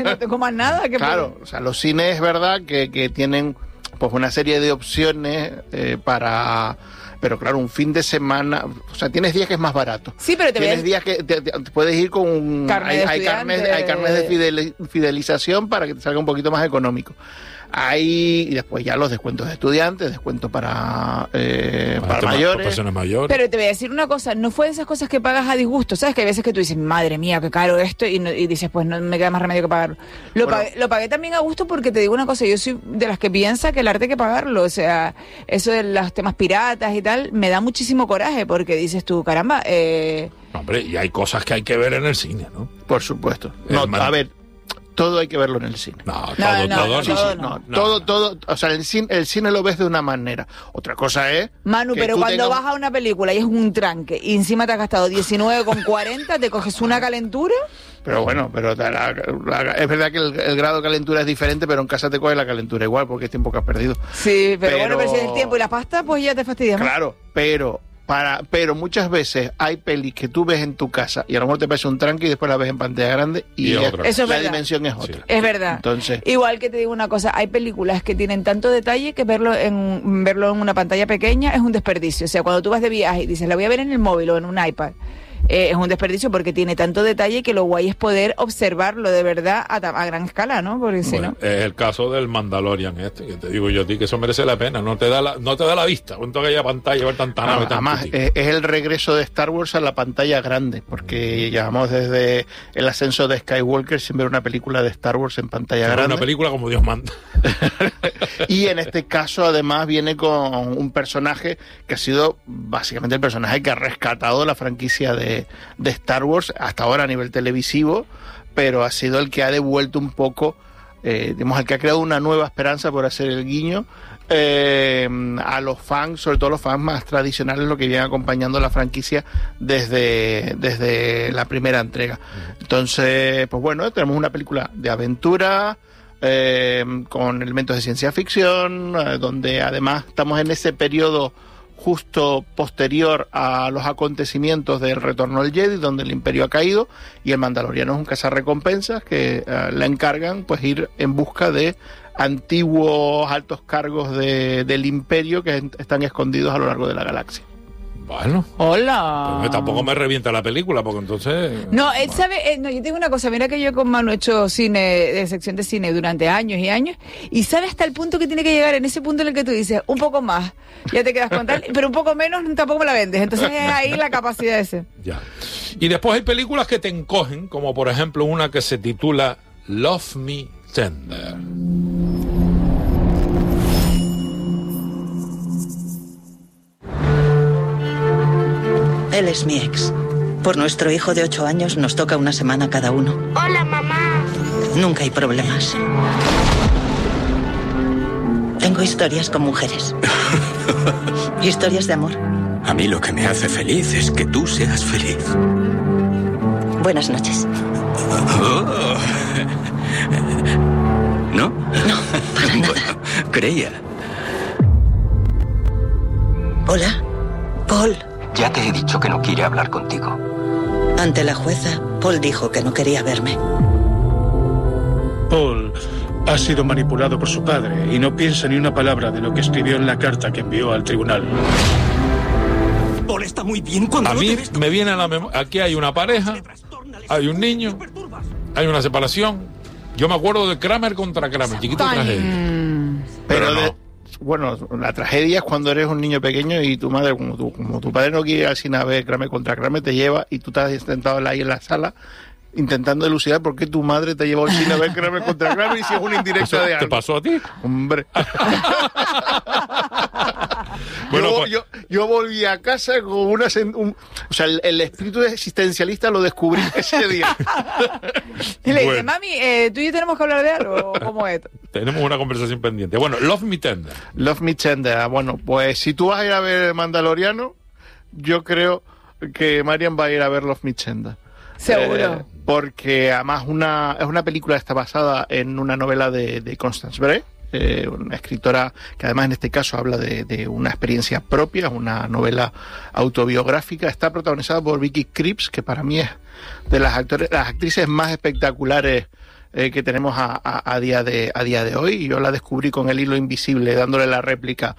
No tengo más nada que... Claro, o sea, los cines es verdad que tienen pues una serie de opciones para... Pero claro, un fin de semana... O sea, tienes días que es más barato. Sí, pero tienes días que te puedes ir con... Hay carnes de fidelización para que te salga un poquito más económico. Y después ya los descuentos de estudiantes, descuentos para mayores. Personas mayores. Pero te voy a decir una cosa, no fue de esas cosas que pagas a disgusto, ¿sabes? Que hay veces que tú dices, madre mía, qué caro esto, y dices, pues no me queda más remedio que pagarlo. Lo pagué también a gusto porque te digo una cosa, yo soy de las que piensa que el arte hay que pagarlo, o sea, eso de los temas piratas y tal, me da muchísimo coraje, porque dices tú, caramba... Hombre, y hay cosas que hay que ver en el cine, ¿no? Por supuesto. A ver... Todo hay que verlo en el cine. Todo. O sea, el cine lo ves de una manera. Otra cosa es... Manu, pero cuando vas a una película y es un tranque y encima te has gastado 19,40, te coges una calentura... Pero bueno, es verdad que el grado de calentura es diferente, pero en casa te coges la calentura igual porque es tiempo que has perdido. Sí, pero bueno, pero si es el tiempo y la pasta, pues ya te fastidias más. Claro, pero muchas veces hay pelis que tú ves en tu casa y a lo mejor te parece un tranque y después la ves en pantalla grande y eso la dimensión es otra. Sí. Es verdad. Entonces, igual que te digo una cosa, hay películas que tienen tanto detalle que verlo en una pantalla pequeña es un desperdicio. O sea, cuando tú vas de viaje y dices, la voy a ver en el móvil o en un iPad, es un desperdicio porque tiene tanto detalle que lo guay es poder observarlo de verdad a gran escala, ¿no? Porque si no... Es el caso del Mandalorian que te digo yo a ti, que eso merece la pena, no te da la vista, con toda aquella pantalla, ver tanta nave, además, es el regreso de Star Wars a la pantalla grande, porque llevamos desde el ascenso de Skywalker sin ver una película de Star Wars en pantalla grande. Una película como Dios manda. Y en este caso, además, viene con un personaje que ha sido básicamente el personaje que ha rescatado la franquicia de Star Wars hasta ahora a nivel televisivo, pero ha sido el que ha devuelto un poco, digamos, el que ha creado una nueva esperanza por hacer el guiño a los fans, sobre todo los fans más tradicionales, lo que vienen acompañando la franquicia desde la primera entrega. Entonces, pues bueno, tenemos una película de aventura con elementos de ciencia ficción, donde además estamos en ese periodo justo posterior a los acontecimientos del Retorno del Jedi, donde el Imperio ha caído y el Mandaloriano es un cazarrecompensas que le encargan pues ir en busca de antiguos altos cargos del Imperio que están escondidos a lo largo de la galaxia. Bueno. Hola. Pues tampoco me revienta la película, porque entonces... No, él sabe... no, yo tengo una cosa. Mira que yo con Manu he hecho sección de cine durante años y años, y sabe hasta el punto que tiene que llegar, en ese punto en el que tú dices, un poco más, ya te quedas con tal, pero un poco menos tampoco me la vendes. Entonces es ahí la capacidad ese. Ya. Y después hay películas que te encogen, como por ejemplo una que se titula Love Me Tender. Él es mi ex. Por nuestro hijo de 8 años nos toca una semana cada uno. Hola, mamá. Nunca hay problemas. Tengo historias con mujeres. Historias de amor. A mí lo que me hace feliz es que tú seas feliz. Buenas noches. Oh. ¿No? No, para nada. Bueno, creía. Hola, Paul. Ya te he dicho que no quiere hablar contigo. Ante la jueza, Paul dijo que no quería verme. Paul ha sido manipulado por su padre y no piensa ni una palabra de lo que escribió en la carta que envió al tribunal. Paul está muy bien cuando... A mí me viene a la memoria... Aquí hay una pareja, hay un niño, hay una separación. Yo me acuerdo de Kramer contra Kramer, Chiquito Tragedia. Pero no. Bueno, la tragedia es cuando eres un niño pequeño y tu madre, como tu padre no quiere ir al cine a ver Kramer contra Kramer, te lleva y tú estás sentado ahí en la sala intentando elucidar por qué tu madre te llevó al cine a ver Kramer contra Kramer y si es una indirecta de algo. ¿Te pasó a ti? Hombre. Bueno, yo volví a casa con una... o sea, el espíritu existencialista lo descubrí ese día. Y le dice, mami, ¿tú y yo tenemos que hablar de algo? ¿Cómo es? Tenemos una conversación pendiente. Bueno, Love Me Tender. Love Me Tender. Bueno, pues si tú vas a ir a ver Mandaloriano, yo creo que Marian va a ir a ver Love Me Tender. Seguro. Porque además es una película que está basada en una novela de Constance Bray, una escritora que además en este caso habla de una experiencia propia, una novela autobiográfica. Está protagonizada por Vicky Krieps, que para mí es de las actrices más espectaculares que tenemos a día de hoy. Y yo la descubrí con El hilo invisible, dándole la réplica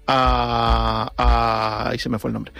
ahí se me fue el nombre.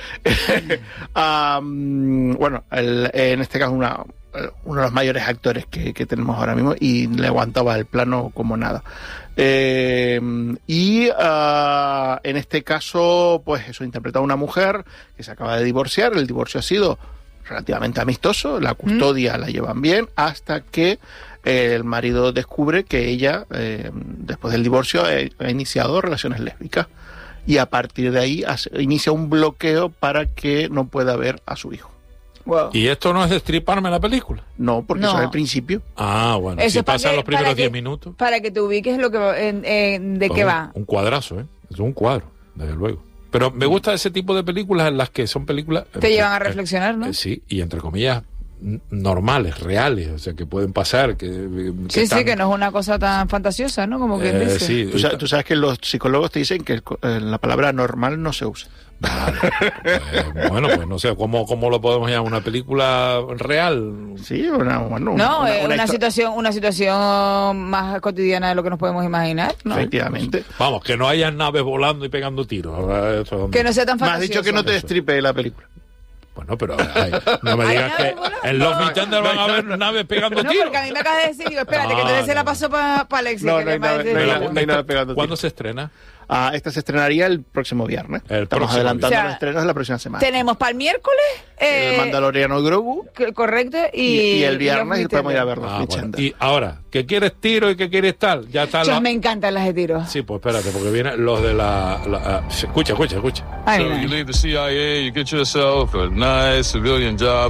En este caso uno de los mayores actores que tenemos ahora mismo, y le aguantaba el plano como nada. En este caso, pues eso, interpreta a una mujer que se acaba de divorciar. El divorcio ha sido relativamente amistoso, la custodia la llevan bien, hasta que el marido descubre que ella, después del divorcio, ha iniciado relaciones lésbicas, y a partir de ahí inicia un bloqueo para que no pueda ver a su hijo. Wow. ¿Y esto no es destriparme la película? No, porque No. eso es el principio. Ah, bueno, Eso si es para pasan que- los primeros para que- 10 minutos. Para que te ubiques lo que de qué va. Un cuadrazo, ¿eh? Es un cuadro, desde luego. Pero me gusta ese tipo de películas en las que son películas... Te llevan a reflexionar, ¿no? Sí, y entre comillas, normales, reales, o sea, que pueden pasar. Sí, están- que no es una cosa tan fantasiosa, ¿no? Como quien dice. Sí, Tú sabes que los psicólogos te dicen que la palabra normal no se usa. Vale, bueno, pues no sé, ¿cómo lo podemos llamar? ¿Una película real? Sí, No, una situación más cotidiana de lo que nos podemos imaginar, ¿no? Efectivamente. Vamos, que no haya naves volando y pegando tiros. Ahora, eso es donde- Que no sea tan Me has fantasioso. dicho que no te destripe la película. Bueno, pero no me digas que en los Nintendo van a haber naves pegando No, tiros. porque a mí me acabas de decir, digo, espérate, que No, entonces se la no. pasó para Alexis. No, que no le hay nada- parece- no hay Pero, nada- no hay nada pegando ¿cuándo tiros. se estrena? Esta se estrenaría el próximo viernes. Estamos próximo adelantando viernes. los estrenos de la próxima semana. Tenemos para el miércoles. El Mandaloriano Grogu Correcto. y el viernes, y los podemos ir a ver Nintendo. los Ah, Switch bueno. Ender. Y ahora, ¿qué quieres tiro y qué quieres tal? Ya está Chos, me encantan las de tiros. Sí, pues espérate, porque vienen los de escucha. Ay, So no. you leave the CIA, you get yourself a nice civilian job.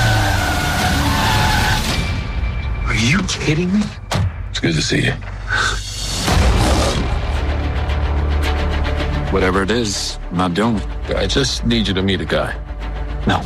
Are you kidding me? It's good to see you. Whatever it is, I'm not doing it. I just need you to meet a guy. No.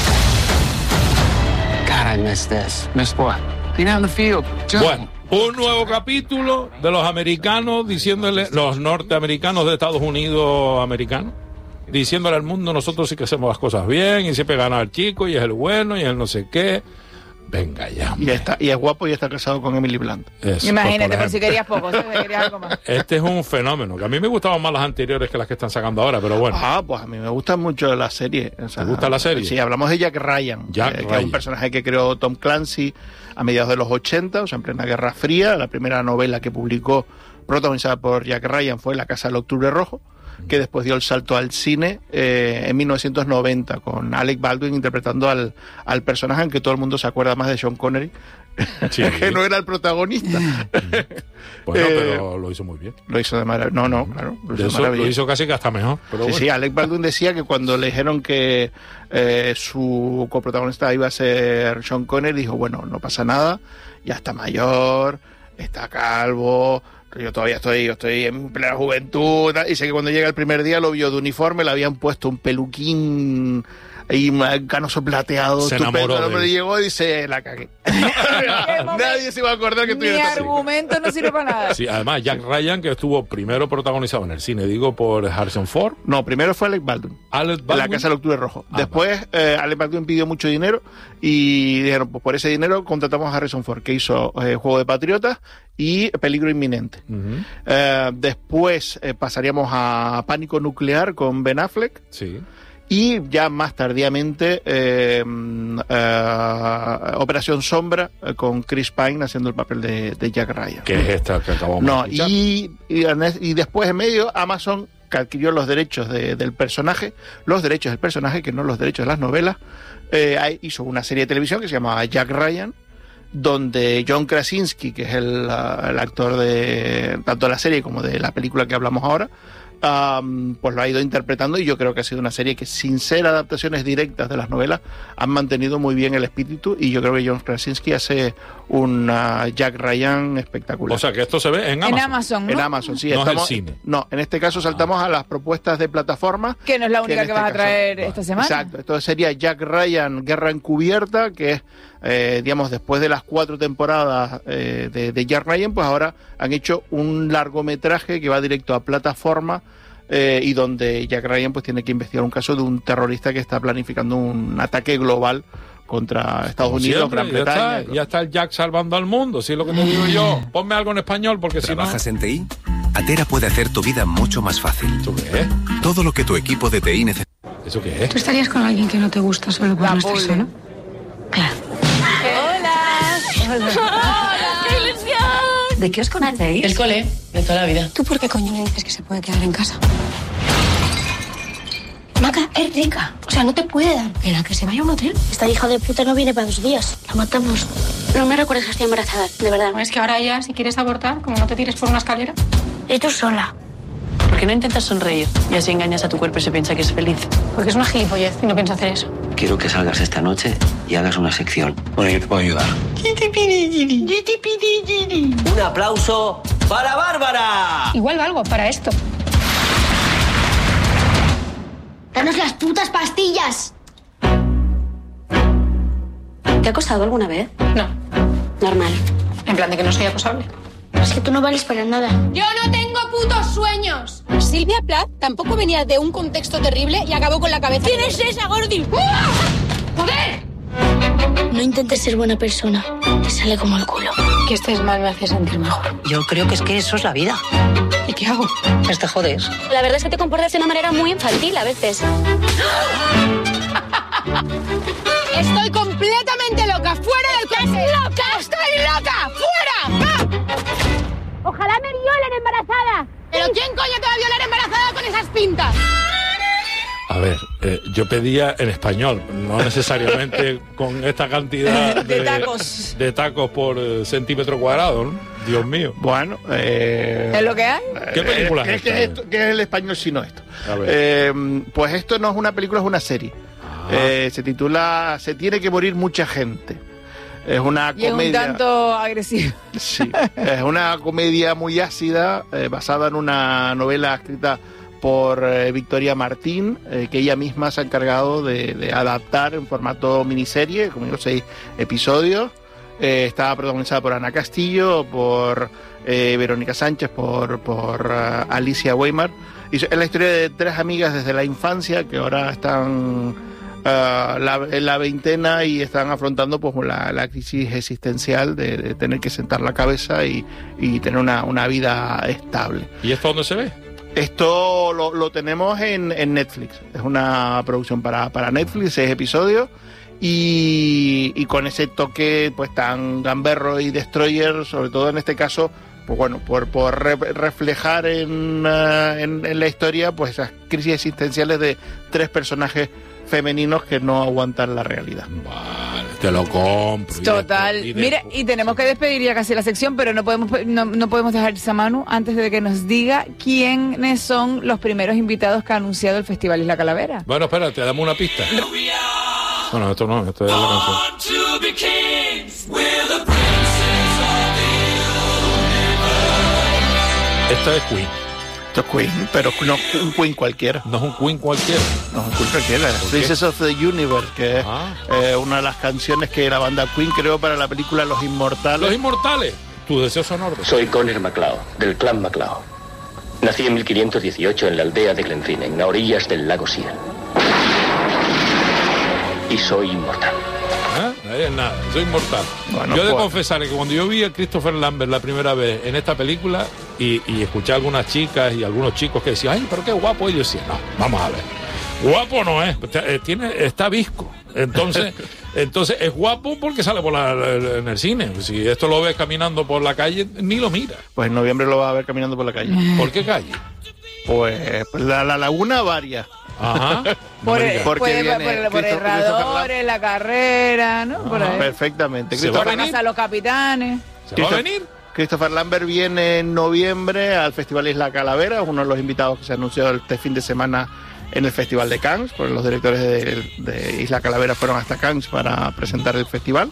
God, I miss this. Miss what? Being out in the field. Bueno, un nuevo capítulo de los americanos diciéndole, los norteamericanos de Estados Unidos americanos, diciéndole al mundo, nosotros sí que hacemos las cosas bien, y siempre gana el chico, y es el bueno, y el no sé qué. Venga ya. Y es guapo y está casado con Emily Blunt. Eso, Imagínate, por por si ejemplo. querías poco, ¿sabes? Si querías algo más. Este es un fenómeno, que a mí me gustaban más las anteriores que las que están sacando ahora, pero bueno. Pues a mí me gusta mucho la serie. O sea, ¿Te gusta la serie? Sí, hablamos de Jack Ryan, Jack que es Ryan. un personaje que creó Tom Clancy a mediados de los 80, o sea, en plena Guerra Fría. La primera novela que publicó, protagonizada por Jack Ryan, fue La Casa del Octubre Rojo, que después dio el salto al cine en 1990, con Alec Baldwin interpretando al personaje, en que todo el mundo se acuerda más de Sean Connery, Sí. que no era el protagonista. Bueno, pero lo hizo muy bien. Lo hizo de maravilla. No, claro. Lo hizo de Eso maravilla. lo hizo casi que hasta mejor. Pero Sí, bueno. sí, Alec Baldwin decía que cuando le dijeron que su coprotagonista iba a ser Sean Connery, dijo, bueno, no pasa nada, ya está mayor, está calvo, yo estoy en plena juventud, y sé que cuando llega el primer día lo vio de uniforme, le habían puesto un peluquín y canoso plateado, Se estupendo, enamoró el hombre de él. llegó y dice, la cagué. Nadie se va a acordar que estoy Mi en esta serie. argumento no sirve para nada. Sí, además, Jack Ryan, que estuvo primero protagonizado en el cine, digo, por Harrison Ford. No, primero fue Alec Baldwin. Alec En Baldwin. La Casa del Octubre Rojo. Ah, Después, Alec Baldwin pidió mucho dinero y dijeron, pues por ese dinero contratamos a Harrison Ford, que hizo Juego de Patriotas y Peligro Inminente. Ujú. Después pasaríamos a Pánico Nuclear con Ben Affleck Sí. y ya más tardíamente Operación Sombra con Chris Pine haciendo el papel de Jack Ryan. Que es esta que acabamos No, de escuchar. y después en medio Amazon, que adquirió los derechos del personaje, que no los derechos de las novelas, hizo una serie de televisión que se llamaba Jack Ryan, donde John Krasinski, que es el actor de tanto de la serie como de la película que hablamos ahora, pues lo ha ido interpretando, y yo creo que ha sido una serie que, sin ser adaptaciones directas de las novelas, han mantenido muy bien el espíritu, y yo creo que John Krasinski hace un Jack Ryan espectacular. O sea, que esto se ve en Amazon. En Amazon, ¿no? En Amazon, sí. No es el estamos, cine. No, en este caso saltamos a las propuestas de plataforma. Que no es la única en que este vas a caso- traer esta semana. Exacto, entonces sería Jack Ryan, Guerra Encubierta, que es, digamos, después de las 4 temporadas de Jack Ryan, pues ahora han hecho un largometraje que va directo a plataforma, y donde Jack Ryan pues tiene que investigar un caso de un terrorista que está planificando un ataque global contra Estados Como Unidos, siempre, Gran Bretaña. Ya está el Jack salvando al mundo, si es lo que te digo yo. Ponme algo en español, porque si no... ¿Trabajas en TI? Atera puede hacer tu vida mucho más fácil. ¿Eso qué es? Todo lo que tu equipo de TI necesita. ¿Eso qué es? ¿Tú estarías con alguien que no te gusta solo por no estar solo? Claro. ¡Hola! ¡Qué ilusión! ¿De qué os conocéis? El cole, de toda la vida. ¿Tú por qué coño le dices que se puede quedar en casa? Maca, es rica. O sea, no te puede dar pena que se vaya a un hotel. Esta hija de puta no viene para 2 días. La matamos. No me recuerdes que estoy embarazada, de verdad. Es que ahora ya, si quieres abortar, como no te tires por una escalera. Y tú sola. ¿Por qué no intentas sonreír y así engañas a tu cuerpo y se piensa que es feliz? Porque es una gilipollez y no pienso hacer eso. Quiero que salgas esta noche y hagas una sección. Bueno, yo te puedo ayudar. Un aplauso para Bárbara. Igual valgo para esto. ¡Danos las putas pastillas! ¿Te ha acosado alguna vez? No. Normal. En plan de que no soy acosable. Es que tú no vales para nada. ¡Yo no tengo putos sueños! Silvia Plath tampoco venía de un contexto terrible y acabó con la cabeza. ¿Quién es esa, Gordi? ¡Joder! No intentes ser buena persona. Te sale como el culo. Que estés mal me hace sentir mejor. Yo creo que es que eso es la vida. ¿Y qué hago? Pues te jodes. La verdad es que te comportas de una manera muy infantil a veces. ¡Estoy completamente loca! ¡Fuera del coche! ¡Estás loca! ¡Estoy loca! ¡Fuera! ¡Ah! Ojalá me violen embarazada. ¿Pero quién coño te va a violar embarazada con esas pintas? A ver, yo pedía en español, no necesariamente con esta cantidad de tacos por centímetro cuadrado, ¿no? Dios mío. Bueno, ¿es lo que hay? ¿Qué película es esta? ¿Qué es el español si no esto? Pues esto no es una película, es una serie. Se titula Se tiene que morir mucha gente. Es una comedia. Y es un tanto agresivo. Sí, es una comedia muy ácida, basada en una novela escrita por Victoria Martín, que ella misma se ha encargado de adaptar en formato miniserie, como digo, 6 episodios. Está protagonizada por Ana Castillo, por Verónica Sánchez, por Alicia Weimar. Y es la historia de 3 amigas desde la infancia que ahora están en la veintena y están afrontando pues la crisis existencial de tener que sentar la cabeza y tener una vida estable. ¿Y esto dónde se ve? Esto lo tenemos en Netflix. Es una producción para Netflix, 6 episodios. Y con ese toque pues tan gamberro y destroyer, sobre todo en este caso, pues bueno, por reflejar en la historia pues esas crisis existenciales de 3 personajes femeninos que no aguantan la realidad. Vale, te lo compro. Total. Mira, y tenemos que despedir ya casi la sección, pero no podemos dejar a Manu antes de que nos diga quiénes son los primeros invitados que ha anunciado el Festival Isla Calavera. Bueno, espérate, dame una pista. Bueno, esto no, esto es la canción. Esto es Queen. Esto es Queen, pero no un Queen cualquiera. No es un Queen cualquiera. No es un Queen cualquiera. Princess of the Universe, que es una de las canciones que la banda Queen creó para la película Los Inmortales. Los Inmortales. Tu deseo sonoro. Soy Conor MacLeod, del clan MacLeod. Nací en 1518 en la aldea de Glenfinnan, a orillas del lago Sil. Y soy inmortal. Ahí es nada, soy inmortal. Bueno, yo he de confesar que cuando yo vi a Christopher Lambert la primera vez en esta película y escuché a algunas chicas y algunos chicos que decían, ay, pero qué guapo, y yo decía, no, vamos a ver. Guapo no es, está visco. Entonces es guapo porque sale en el cine. Si esto lo ves caminando por la calle, ni lo mira. Pues en noviembre lo vas a ver caminando por la calle. ¿Por qué calle? Pues la laguna varia. Ajá. Por Herradores, la carrera, ¿no? Por ahí. Perfectamente. ¿Se va a venir? A los capitanes. ¿Se va a venir? Christopher Lambert viene en noviembre al Festival Isla Calavera, uno de los invitados que se anunció este fin de semana en el Festival de Cannes, porque los directores de Isla Calavera fueron hasta Cannes para presentar el festival.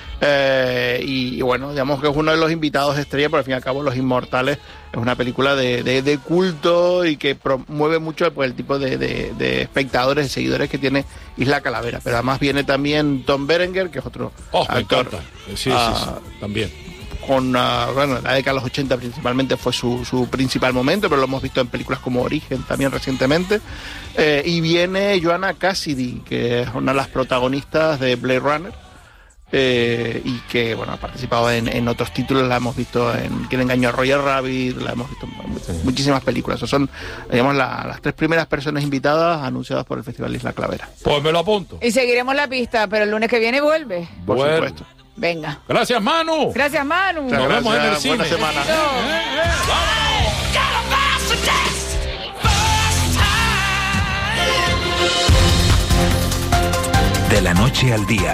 Y bueno, digamos que es uno de los invitados estrella, pero al fin y al cabo Los Inmortales es una película de culto y que promueve mucho pues, el tipo de espectadores, de seguidores que tiene Isla Calavera. Pero además viene también Tom Berenger, que es otro actor. me encanta. Sí, también. bueno, la década de los 80 principalmente fue su principal momento, pero lo hemos visto en películas como Origen también recientemente. Y viene Joanna Cassidy, que es una de las protagonistas de Blade Runner, y que bueno, ha participado en otros títulos. La hemos visto en Quien engañó a Roger Rabbit, la hemos visto en muchísimas películas. Esas son, digamos, las 3 primeras personas invitadas anunciadas por el Festival Isla Clavera. Pues me lo apunto. Y seguiremos la pista, pero el lunes que viene vuelve. Por supuesto. Venga. Gracias, Manu. Gracias, Manu. Nos vemos en el cine. Buena semana. De la noche al día.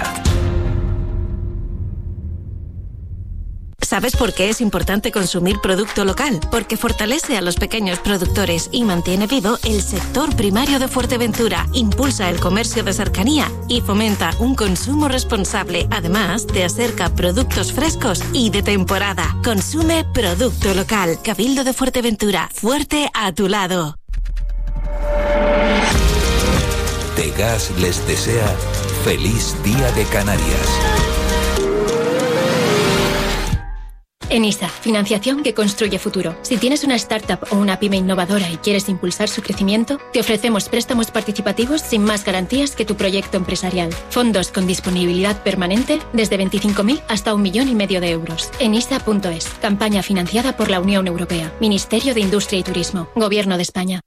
¿Sabes por qué es importante consumir producto local? Porque fortalece a los pequeños productores y mantiene vivo el sector primario de Fuerteventura, impulsa el comercio de cercanía y fomenta un consumo responsable. Además, te acerca productos frescos y de temporada. Consume producto local. Cabildo de Fuerteventura, fuerte a tu lado. Degas les desea feliz Día de Canarias. ENISA, financiación que construye futuro. Si tienes una startup o una pyme innovadora y quieres impulsar su crecimiento, te ofrecemos préstamos participativos sin más garantías que tu proyecto empresarial. Fondos con disponibilidad permanente desde 25.000 hasta 1,5 millones de euros. ENISA.es, campaña financiada por la Unión Europea, Ministerio de Industria y Turismo, Gobierno de España.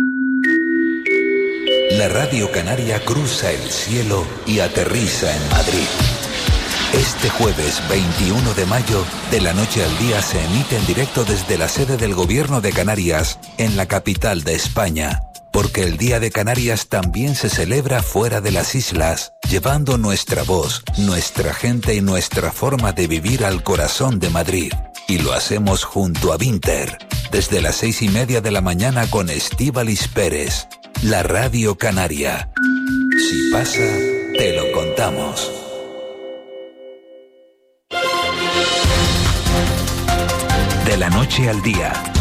La Radio Canaria cruza el cielo y aterriza en Madrid. Este jueves 21 de mayo, De la noche al día se emite en directo desde la sede del Gobierno de Canarias, en la capital de España. Porque el Día de Canarias también se celebra fuera de las islas, llevando nuestra voz, nuestra gente y nuestra forma de vivir al corazón de Madrid. Y lo hacemos junto a Vinter, desde las 6:30 de la mañana con Estíbaliz Pérez, la Radio Canaria. Si pasa, te lo contamos. De la noche al día,